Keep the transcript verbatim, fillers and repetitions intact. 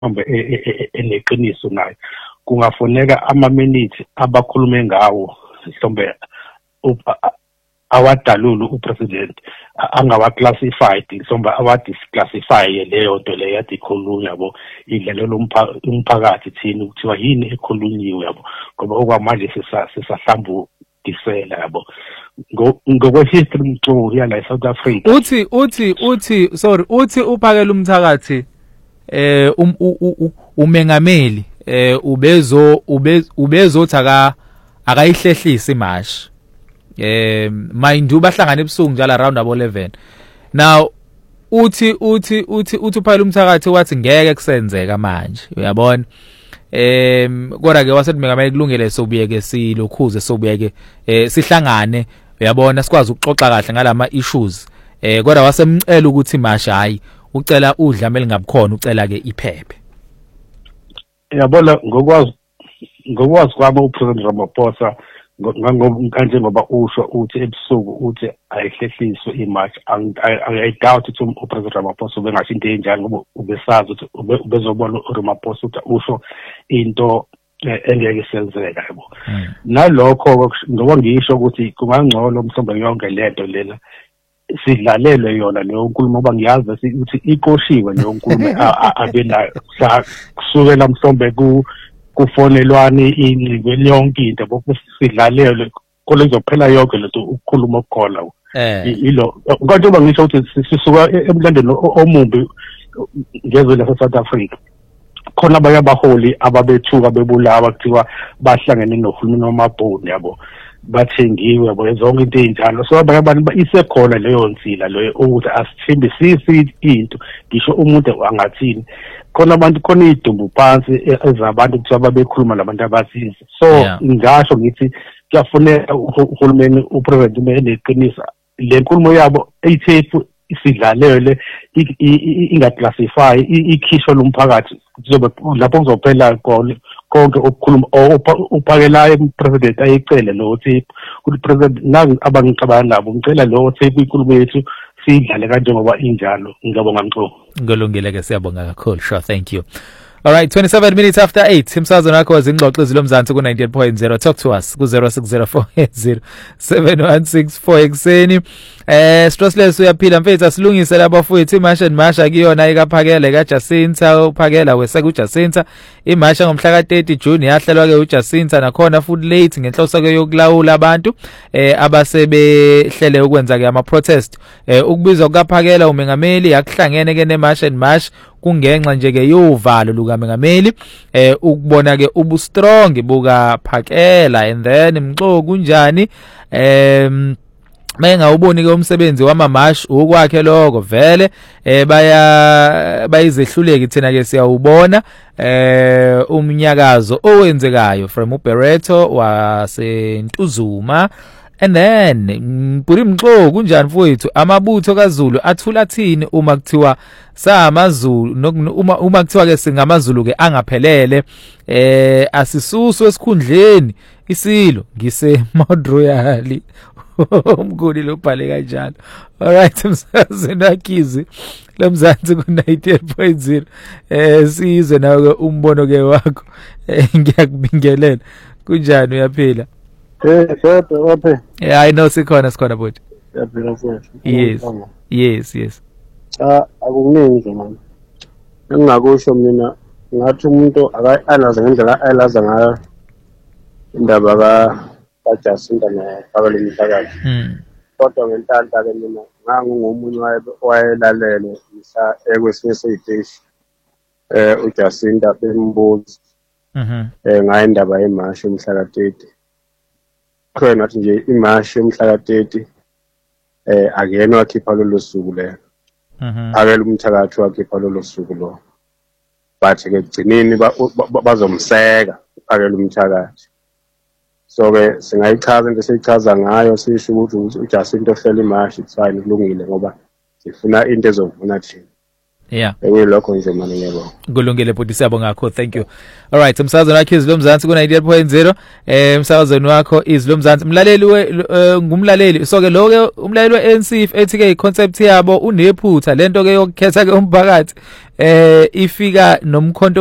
mhlawumbe eneqiniso nayo kungafoneka ama-minutes abakhulume ngawo mhlawumbe awadalulu upresident angawa-classified mhlawumbe awa-disclassify leyo nto leyo yade ikhulunywa yabo idlalelwa umphakathi thina kuthiwa yini ekhulunyiwe yabo ngoba okwamanje sisahlambukisela yabo ngokwe-history mculo yala e-South Africa. Uthi uthi uthi sorry uthi uphakela umthakathi eh umengameli eh ubezo ubezothi aka akayihlehlisa imashi eh mind bahlangana ebusuku njalo around abo eleven. Now uthi uthi uthi uthi uphakela umthakathi wathi ngeke kusenzeka manje uyabona. Em kodwa ke wasethi mengameli kulungile sobuyeke silokhuze sobuyeke eh sihlangane uyabona sikwazi ukuxoxa kahle ngalama issues eh kodwa wasemcela ukuthi masha hayi ucela udlame lingabukhona ucela ke iphephe. Yabona ngokwazi ngokwazi kwami uPresident Ramaphosa kanje ngoba usho uthi ebusuku uthi ayihlehliswe imatch I doubt ukuthi uPresident Ramaphosa ubengasho into enjani ngoba ubesazi ukuthi ubezobona uRamaphosa ukuthi usho into engeke senzeka yabo. Nalokho ngoba ngisho ukuthi kungangcono mhlawumbe yonke lento lena sidlalelwe yona leyo nkulumo ngoba ngiyazi ukuthi iqoshiwe leyo nkulumo abenayo kusukela mhlawumbe ku kufonelwane ingcibe yonke into bokusidlalelwe kole izophela yonke lento ukukhuluma okukhona ilo kodwa uma ngisho ukuthi sisuka emlandweni omumbi ngezwe lase South Africa khona abanye abaholi ababethuka bebulawa kuthiwa bahlangene nohulumeni wamabhoni yabo bathengiwe yabo zonke into enjalo so abanye abantu isekhona leyo nsila leyo ukuthi asithembe sisi into ngisho umuntu angathini khona abantu khona idumbu phansi ezabantu kuthiwa babekhuluma labantu abasizi so ngasho ngithi kuyafuneka uhulumeni upresident umeneqinisa le nkulumo yabo eyithethu isidlalele ingaclassify ikhishwa lomphakathi kuzobe lapho kuzophela konke okukhuluma uphakelayo upresident ayicele lo uthi upresident nangu abangicabana nabo ngicela lo uthi inkulumo yethu sidlale kanje ngoba injalo ngiyabonga mxo ngolungile ke siyabonga kakhulu sure thank you. All right, twenty-seven minutes after eight. Imsazweni wakho wazingxoxo zilomzansi ku ninety-eight point zero. Talk to us ku zero six zero four eight zero seven one six four ekseni. Eh Stressless uyaphila mfethu asilungise labafowethu imasha nemasha kuyona ikaphakela kaJacinta uphakela wese kuJacinta imasha ngomhla ka thirty June yahlelwa ke uJacinta nakhona futhi late ngenhloso ke yokulawula abantu eh abasebehlele ukwenza ke ama protest eh ukubizwa kukaphakela umengameli yakuhlangene ke nemasha nemasha kungenxa nje ke yovalo lukaMengameli eh ukubona ke ubu strong buka Phakela and then imxoko kunjani em menga uboni ke umsebenzi wamamash okwakhe lokho vele eh baya bayizehluleki thina ke siyawubona eh umnyakazo owenzekayo from uBereto wasentuzuma. And then Puri Mxoko kunjani mfowethu amabutho kaZulu athula thini uma kuthiwa samaZulu uma uma kuthiwa ke singamaZulu ke angaphelele eh asisuswe esikhundleni isilo ngise Mount Royal umguli lobhale kanjalo. All right msazweni akizi lomzansi ku ninety-eight point zero eh sizwe nawe umbono ke wakho ngiyakubingelela kunjani uyaphila? Eh kodwa waphe yeah I know sikhona sikhona but yaphila mfowethu yes yes yes ah akukuningi nje mama engingakusho mina ngathi umuntu akalaza ngendlela ayalaza ngayo indaba ka kaJacinta nePhakela umthakathi mm kodwa ngenhlanhla ke mina ngangingomunye wayelalele mhla ekwesinye seyiteshi eh uJacinta bembuza mhm eh ngaye indaba yemasha umhla ka thirty khona nathi nje imashi emhla ka thirty eh akuyena wakhipha lolo suku le mhm akela umthakathi wakhipha lolo suku lo bathi ke gcinini bazomseka akela umthakathi so ke singayichaza into siyichaza ngayo sisho ukuthi uJacinta ohlela imashi it's fine kulungile ngoba sifuna into ezovuna thina Yeah. Engilokho nje manje ngiyabonga. Kulungile bhuti siyabonga ngakho. Thank you. All right, umsakazweni wakho izwi lomzansi ku ninety-eight point zero. Eh umsakazweni wakho izwi lomzansi. Umlaleli we ngumlaleli. So ke lo ke umlaleli we N C ethi ke iconcept yabo unephutha lento ke yokukhetha ke umphakathi eh ifika nomkhonto